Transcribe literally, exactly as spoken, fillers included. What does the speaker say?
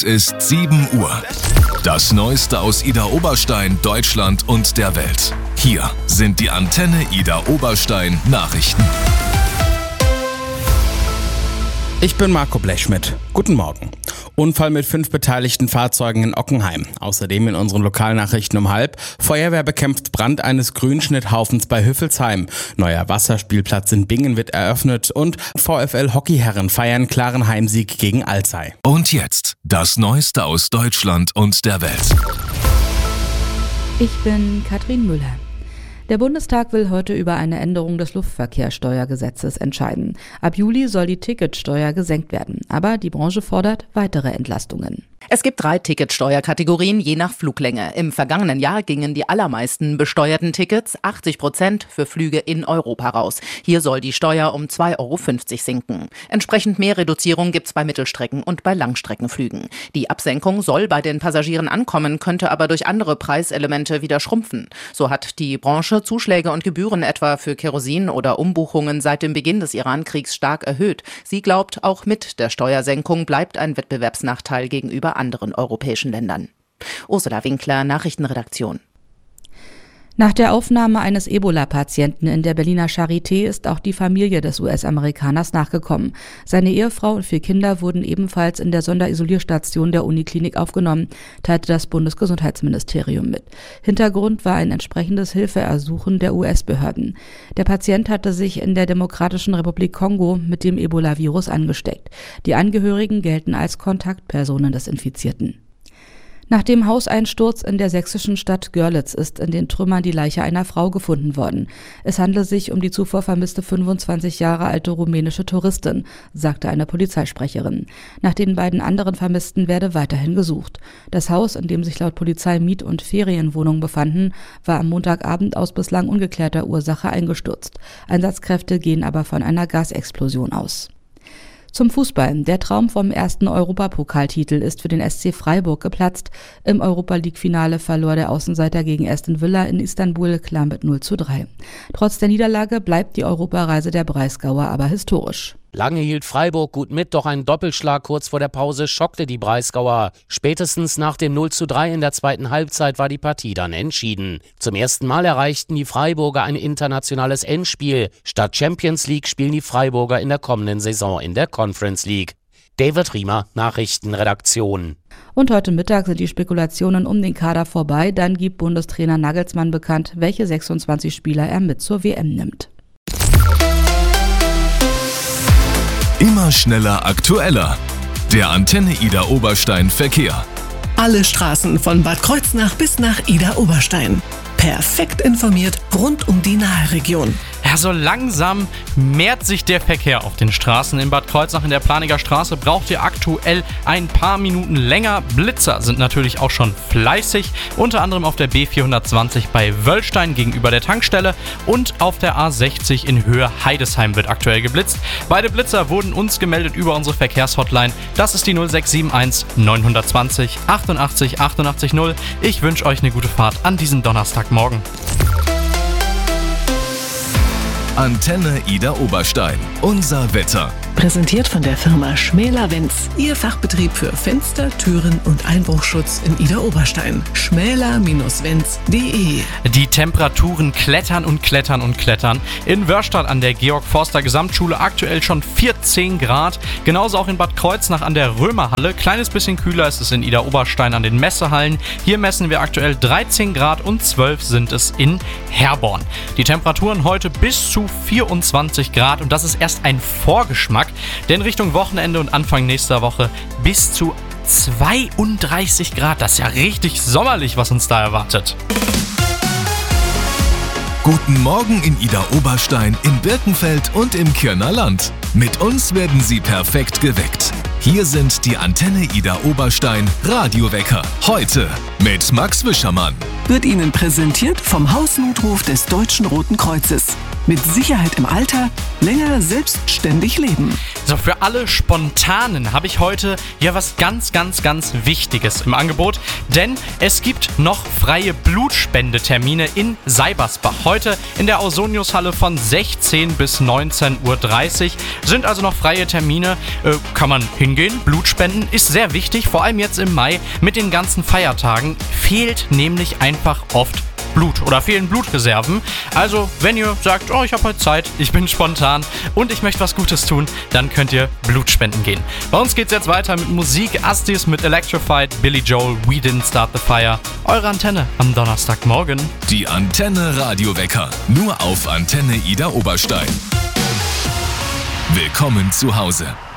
Ist sieben Uhr. Das Neueste aus Idar Oberstein, Deutschland und der Welt. Hier sind die Antenne Idar Oberstein Nachrichten. Ich bin Marco Blechschmidt. Guten Morgen. Unfall mit fünf beteiligten Fahrzeugen in Ockenheim. Außerdem in unseren Lokalnachrichten um halb. Feuerwehr bekämpft Brand eines Grünschnitthaufens bei Hüffelsheim. Neuer Wasserspielplatz in Bingen wird eröffnet und VfL-Hockeyherren feiern klaren Heimsieg gegen Alzey. Und jetzt das Neueste aus Deutschland und der Welt. Ich bin Katrin Müller. Der Bundestag will heute über eine Änderung des Luftverkehrssteuergesetzes entscheiden. Ab Juli soll die Ticketsteuer gesenkt werden, aber die Branche fordert weitere Entlastungen. Es gibt drei Ticketsteuerkategorien je nach Fluglänge. Im vergangenen Jahr gingen die allermeisten besteuerten Tickets, achtzig Prozent, für Flüge in Europa raus. Hier soll die Steuer um zwei Euro fünfzig sinken. Entsprechend mehr Reduzierung gibt's bei Mittelstrecken- und bei Langstreckenflügen. Die Absenkung soll bei den Passagieren ankommen, könnte aber durch andere Preiselemente wieder schrumpfen. So hat die Branche Zuschläge und Gebühren etwa für Kerosin oder Umbuchungen seit dem Beginn des Iran-Kriegs stark erhöht. Sie glaubt, auch mit der Steuersenkung bleibt ein Wettbewerbsnachteil gegenüber anderen europäischen Ländern. Ursula Winkler, Nachrichtenredaktion. Nach der Aufnahme eines Ebola-Patienten in der Berliner Charité ist auch die Familie des U S-Amerikaners nachgekommen. Seine Ehefrau und vier Kinder wurden ebenfalls in der Sonderisolierstation der Uniklinik aufgenommen, teilte das Bundesgesundheitsministerium mit. Hintergrund war ein entsprechendes Hilfeersuchen der U S-Behörden. Der Patient hatte sich in der Demokratischen Republik Kongo mit dem Ebola-Virus angesteckt. Die Angehörigen gelten als Kontaktpersonen des Infizierten. Nach dem Hauseinsturz in der sächsischen Stadt Görlitz ist in den Trümmern die Leiche einer Frau gefunden worden. Es handle sich um die zuvor vermisste fünfundzwanzig Jahre alte rumänische Touristin, sagte eine Polizeisprecherin. Nach den beiden anderen Vermissten werde weiterhin gesucht. Das Haus, in dem sich laut Polizei Miet- und Ferienwohnungen befanden, war am Montagabend aus bislang ungeklärter Ursache eingestürzt. Einsatzkräfte gehen aber von einer Gasexplosion aus. Zum Fußball. Der Traum vom ersten Europapokaltitel ist für den S C Freiburg geplatzt. Im Europa-League-Finale verlor der Außenseiter gegen Aston Villa in Istanbul klar mit null zu drei. Trotz der Niederlage bleibt die Europareise der Breisgauer aber historisch. Lange hielt Freiburg gut mit, doch ein Doppelschlag kurz vor der Pause schockte die Breisgauer. Spätestens nach dem null zu drei in der zweiten Halbzeit war die Partie dann entschieden. Zum ersten Mal erreichten die Freiburger ein internationales Endspiel. Statt Champions League spielen die Freiburger in der kommenden Saison in der Conference League. David Riemer, Nachrichtenredaktion. Und heute Mittag sind die Spekulationen um den Kader vorbei. Dann gibt Bundestrainer Nagelsmann bekannt, welche sechsundzwanzig Spieler er mit zur W M nimmt. Immer schneller, aktueller. Der Antenne Idar Oberstein Verkehr. Alle Straßen von Bad Kreuznach bis nach Idar Oberstein. Perfekt informiert rund um die Nahe-Region. Ja, so langsam mehrt sich der Verkehr auf den Straßen. In Bad Kreuznach in der Planiger Straße braucht ihr aktuell ein paar Minuten länger. Blitzer sind natürlich auch schon fleißig. Unter anderem auf der B vierhundertzwanzig bei Wöllstein gegenüber der Tankstelle und auf der A sechzig in Höhe Heidesheim wird aktuell geblitzt. Beide Blitzer wurden uns gemeldet über unsere Verkehrshotline. Das ist die null sechs sieben eins neun zwei null achtundachtzig achtundachtzig null. Ich wünsche euch eine gute Fahrt an diesem Donnerstagmorgen. Antenne Idar Oberstein. Unser Wetter. Präsentiert von der Firma Schmäler-Wenz. Ihr Fachbetrieb für Fenster, Türen und Einbruchschutz in Idar Oberstein. schmäler Wenz punkt de. Die Temperaturen klettern und klettern und klettern. In Wörstadt an der Georg-Forster-Gesamtschule aktuell schon vierzehn Grad. Genauso auch in Bad Kreuznach an der Römerhalle. Kleines bisschen kühler ist es in Idar Oberstein an den Messehallen. Hier messen wir aktuell dreizehn Grad und zwölf sind es in Herborn. Die Temperaturen heute bis zu vierundzwanzig Grad und das ist erst ein Vorgeschmack. Denn Richtung Wochenende und Anfang nächster Woche bis zu zweiunddreißig Grad. Das ist ja richtig sommerlich, was uns da erwartet. Guten Morgen in Idar Oberstein, in Birkenfeld und im Kirner Land. Mit uns werden Sie perfekt geweckt. Hier sind die Antenne Idar Oberstein Radiowecker. Heute mit Max Wischermann. Wird Ihnen präsentiert vom Hausnotruf des Deutschen Roten Kreuzes. Mit Sicherheit im Alter, länger selbstständig leben. So, für alle Spontanen habe ich heute hier was ganz, ganz, ganz Wichtiges im Angebot, denn es gibt noch freie Blutspendetermine in Seibersbach. Heute in der Ausoniushalle von sechzehn bis neunzehn Uhr dreißig sind also noch freie Termine, äh, kann man hingehen. Blutspenden ist sehr wichtig, vor allem jetzt im Mai mit den ganzen Feiertagen fehlt nämlich einfach oft Blut oder fehlen Blutreserven. Also, wenn ihr sagt, oh, ich habe heute Zeit, ich bin spontan und ich möchte was Gutes tun, dann könnt ihr Blutspenden gehen. Bei uns geht's jetzt weiter mit Musik. Astis mit Electrified, Billy Joel, We Didn't Start the Fire. Eure Antenne am Donnerstagmorgen. Die Antenne Radiowecker. Nur auf Antenne Ida Oberstein. Willkommen zu Hause.